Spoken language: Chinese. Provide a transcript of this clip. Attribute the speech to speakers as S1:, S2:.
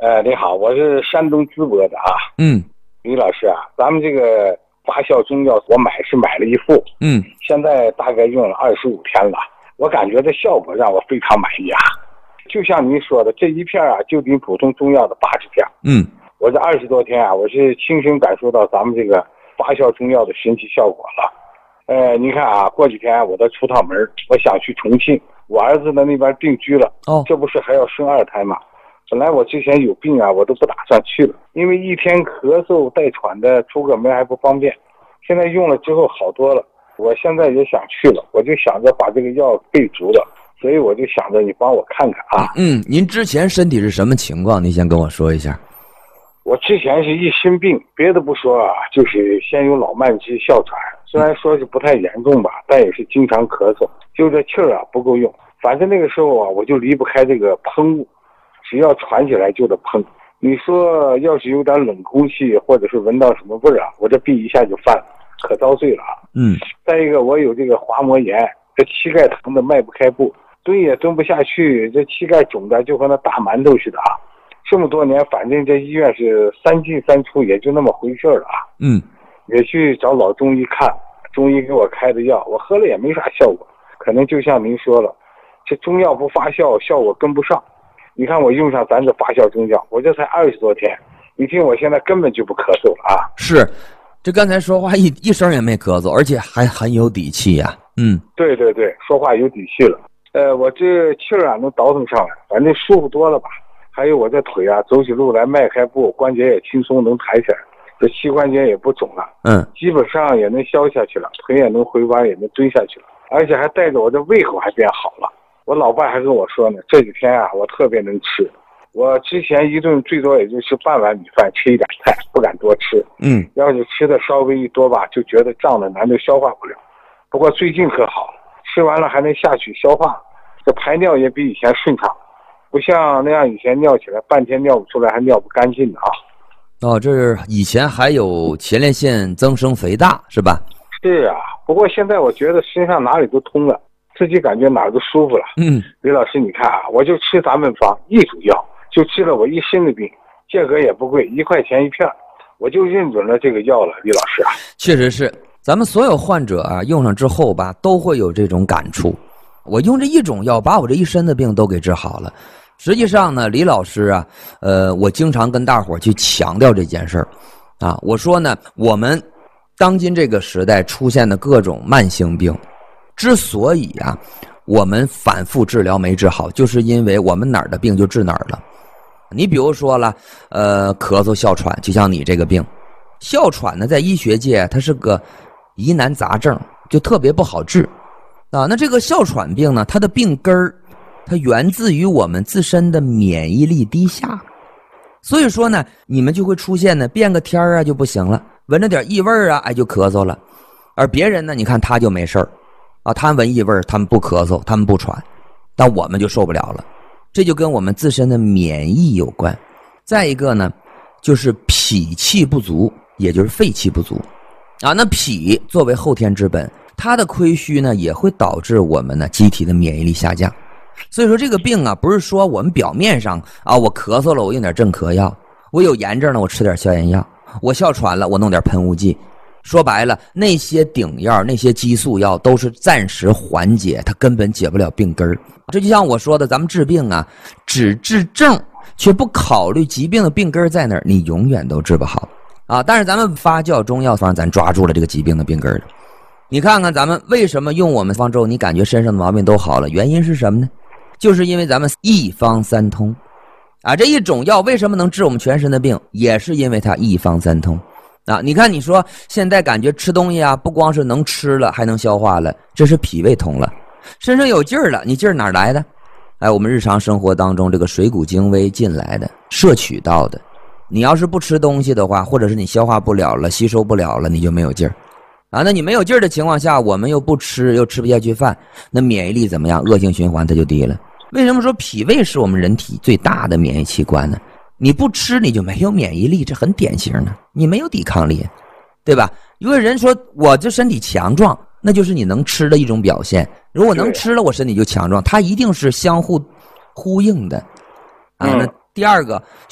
S1: 你好，我是山东淄博的啊。李老师啊，咱们这个发酵中药我买了一副，现在大概用了25天了，我感觉这效果让我非常满意啊。就像您说的，这一片啊就比普通中药的80片。我这20多天啊，我是亲身感受到咱们这个发酵中药的神奇效果了。您看啊，过几天我再出趟门，我想去重庆，我儿子的那边定居了，这不是还要生2胎吗？本来我之前有病啊，我都不打算去了，因为一天咳嗽带喘的，出个门还不方便。现在用了之后好多了，我现在也想去了，我就想着把这个药备足了，所以我就想着你帮我看看啊。
S2: 您之前身体是什么情况？您先跟我说一下。
S1: 我之前是一心病，别的不说啊，就是先有老慢支、哮喘，虽然说是不太严重吧，但也是经常咳嗽，就这气儿啊不够用。反正那个时候啊，我就离不开这个喷雾。只要喘起来就得喷，你说要是有点冷空气或者是闻到什么味儿啊，我这病一下就犯了，可遭罪了啊。再一个我有这个滑膜炎，这膝盖疼的迈不开步，蹲也蹲不下去，这膝盖肿的就和那大馒头似的啊。这么多年，反正这医院是3进3出，也就那么回事了啊。也去找老中医看，中医给我开的药，我喝了也没啥效果，可能就像您说了，这中药不发酵，效果跟不上。你看我用上咱这发酵中药，我这才20多天，你听我现在根本就不咳嗽了啊！
S2: 是，这刚才说话一声也没咳嗽，而且还很有底气呀。
S1: 对，说话有底气了。我这气儿啊能倒腾上来，反正舒服多了吧。还有我这腿啊，走起路来迈开步，关节也轻松能抬起来，这膝关节也不肿了。基本上也能消下去了，腿也能回弯，也能蹲下去了，而且还带着我这胃口还变好了。我老伴还跟我说呢，这几天啊，我特别能吃。我之前一顿最多也就吃半碗米饭，吃一点菜，不敢多吃。要是吃的稍微一多吧，就觉得胀的难，都消化不了。不过最近可好了，吃完了还能下去消化，这排尿也比以前顺畅，不像那样以前尿起来半天尿不出来，还尿不干净的啊。
S2: 这是以前还有前列腺增生肥大是吧？
S1: 是啊，不过现在我觉得身上哪里都通了。自己感觉哪儿都舒服了。李老师，你看啊，我就吃咱们方一组药，就治了我一身的病，价格也不贵，1块钱一片，我就认准了这个药了。李老师啊，
S2: 确实是，咱们所有患者啊用上之后吧，都会有这种感触。我用这一种药，把我这一身的病都给治好了。实际上呢，李老师啊，我经常跟大伙儿去强调这件事儿啊。我说呢，我们当今这个时代出现的各种慢性病。之所以啊，我们反复治疗没治好，就是因为我们哪儿的病就治哪儿了。你比如说了，咳嗽、哮喘，就像你这个病，哮喘呢，在医学界它是个疑难杂症，就特别不好治啊。那这个哮喘病呢，它的病根儿，它源自于我们自身的免疫力低下，所以说呢，你们就会出现呢，变个天啊就不行了，闻着点异味啊，就咳嗽了。而别人呢，你看他就没事儿。他们闻异味，他们不咳嗽，他们不喘，但我们就受不了了。这就跟我们自身的免疫有关。再一个呢，就是脾气不足，也就是肺气不足啊。那脾作为后天之本，它的亏虚呢，也会导致我们呢机体的免疫力下降。所以说这个病啊，不是说我们表面上啊，我咳嗽了，我用点镇咳药；我有炎症了，我吃点消炎药；我哮喘了，我弄点喷雾剂。说白了，那些顶药、那些激素药都是暂时缓解，它根本解不了病根儿。这就像我说的，咱们治病啊，只治症，却不考虑疾病的病根在哪儿，你永远都治不好啊。但是咱们发酵中药方，咱抓住了这个疾病的病根了。你看看咱们为什么用我们方之后，你感觉身上的毛病都好了？原因是什么呢？就是因为咱们一方三通啊。这一种药为什么能治我们全身的病，也是因为它一方三通。你看你说现在感觉吃东西啊，不光是能吃了，还能消化了，这是脾胃通了，身上有劲儿了。你劲儿哪来的？我们日常生活当中这个水谷精微进来的，摄取到的。你要是不吃东西的话，或者是你消化不了了，吸收不了了，你就没有劲儿那你没有劲儿的情况下，我们又不吃，又吃不下去饭，那免疫力怎么样？恶性循环它就低了。为什么说脾胃是我们人体最大的免疫器官呢？你不吃你就没有免疫力，这很典型的，你没有抵抗力，对吧？有个人说我这身体强壮，那就是你能吃的一种表现。如果能吃了，我身体就强壮，它一定是相互呼应的那第二个